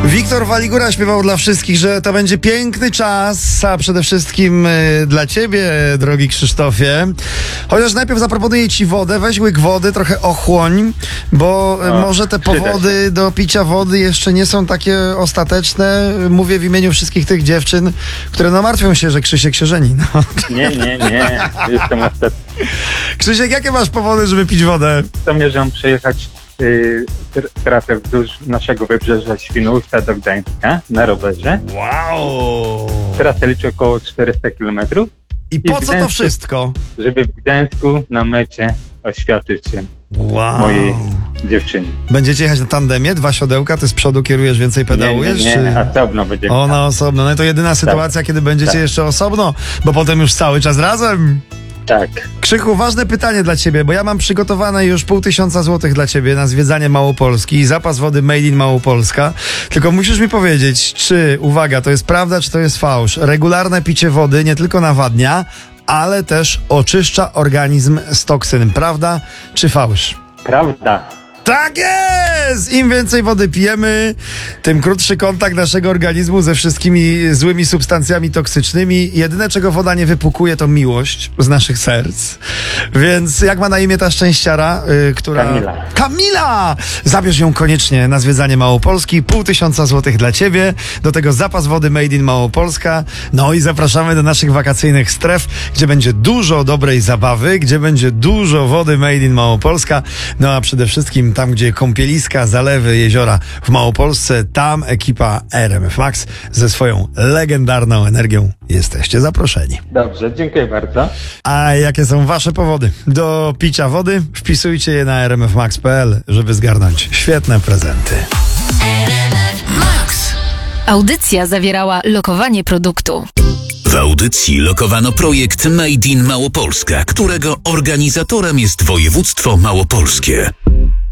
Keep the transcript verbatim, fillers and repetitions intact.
Wiktor Waligura śpiewał dla wszystkich, że to będzie piękny czas, a przede wszystkim y, dla ciebie, drogi Krzysztofie. Chociaż najpierw zaproponuję ci wodę, weź łyk wody, trochę ochłoń, bo y, O, może te powody do picia wody jeszcze nie są takie ostateczne. Mówię w imieniu wszystkich tych dziewczyn, które no martwią się, że Krzysiek się żeni. No. Nie, nie, nie, jestem ostatni. Krzysiek, jakie masz powody, żeby pić wodę? Zamierzam przejechać y, tr- trasę wzdłuż naszego wybrzeża Świnoujścia do Gdańska na rowerze. Wow! Trasę liczy około czterysta kilometrów, I po co to wszystko? żeby w Gdańsku na mecie oświadczyć się Wow! mojej dziewczynie. Będziecie jechać na tandemie? Dwa siodełka, ty z przodu kierujesz, więcej pedałujesz? Nie, nie, nie, czy... osobno będzie. Ona osobno. No to jedyna sytuacja, kiedy będziecie tak. jeszcze osobno, bo potem już cały czas razem. Tak. Krzychu, ważne pytanie dla ciebie, bo ja mam przygotowane już pół tysiąca złotych dla ciebie na zwiedzanie Małopolski i zapas wody Made in Małopolska. Tylko musisz mi powiedzieć, czy, uwaga, to jest prawda, czy to jest fałsz. Regularne picie wody nie tylko nawadnia, ale też oczyszcza organizm z toksyn. Prawda czy fałsz? Prawda. Tak jest! Im więcej wody pijemy, tym krótszy kontakt naszego organizmu ze wszystkimi złymi substancjami toksycznymi. Jedyne, czego woda nie wypukuje, to miłość z naszych serc. Więc jak ma na imię ta szczęściara, yy, która... Kamila. Kamila! Zabierz ją koniecznie na zwiedzanie Małopolski. Pół tysiąca złotych dla ciebie. Do tego zapas wody Made in Małopolska. No i zapraszamy do naszych wakacyjnych stref, gdzie będzie dużo dobrej zabawy, gdzie będzie dużo wody Made in Małopolska. No a przede wszystkim tam, gdzie kąpieliska, zalewy, jeziora w Małopolsce, tam ekipa R M F Max ze swoją legendarną energią. Jesteście zaproszeni. Dobrze, dziękuję bardzo. A jakie są wasze powody do picia wody? Wpisujcie je na r m f max kropka p l, żeby zgarnąć świetne prezenty. Max. Audycja zawierała lokowanie produktu. W audycji lokowano projekt Made in Małopolska, którego organizatorem jest województwo małopolskie.